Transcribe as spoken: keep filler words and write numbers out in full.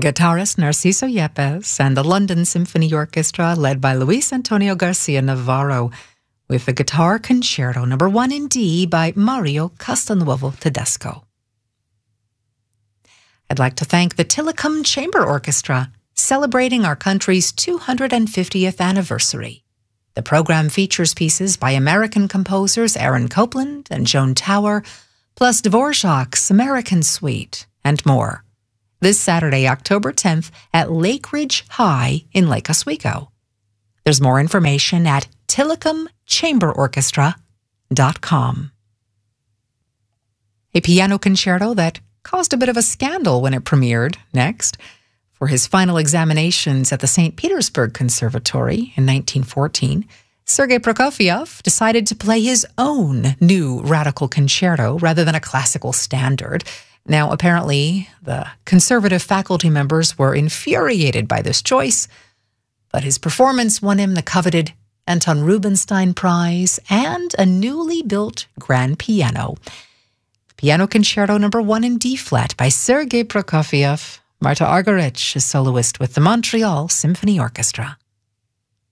Guitarist Narciso Yepes and the London Symphony Orchestra, led by Luis Antonio Garcia Navarro, with the Guitar Concerto Number one in D by Mario Castelnuovo Tedesco. I'd like to thank the Tillicum Chamber Orchestra, celebrating our country's two hundred fiftieth anniversary. The program features pieces by American composers Aaron Copland and Joan Tower, plus Dvorak's American Suite, and more. This Saturday, October tenth, at Lake Ridge High in Lake Oswego. There's more information at tillicum chamber orchestra dot com. A piano concerto that caused a bit of a scandal when it premiered, next. For his final examinations at the Saint Petersburg Conservatory in nineteen fourteen, Sergei Prokofiev decided to play his own new radical concerto rather than a classical standard. Now, apparently, the conservative faculty members were infuriated by this choice, but his performance won him the coveted Anton Rubinstein Prize and a newly built grand piano. Piano Concerto Number one in D-flat by Sergei Prokofiev. Marta Argerich is soloist with the Montreal Symphony Orchestra.